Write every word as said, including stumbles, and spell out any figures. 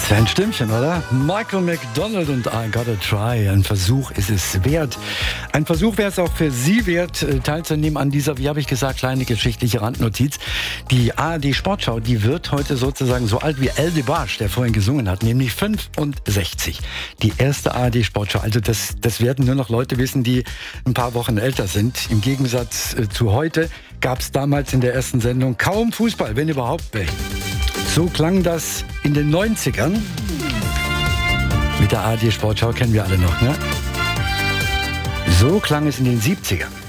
Das wäre ein Stimmchen, oder? Michael McDonald und I Gotta Try. Ein Versuch ist es wert. Ein Versuch wäre es auch für Sie wert, teilzunehmen an dieser, wie habe ich gesagt, kleine geschichtliche Randnotiz. Die A R D Sportschau, die wird heute sozusagen so alt wie El DeBarge, der vorhin gesungen hat, nämlich fünfundsechzig. Die erste A R D Sportschau. Also das, das werden nur noch Leute wissen, die ein paar Wochen älter sind. Im Gegensatz zu heute gab es damals in der ersten Sendung kaum Fußball, wenn überhaupt welchen. So klang das in den neunzigern. Mit der A R D Sportschau kennen wir alle noch, ne? So klang es in den siebzigern.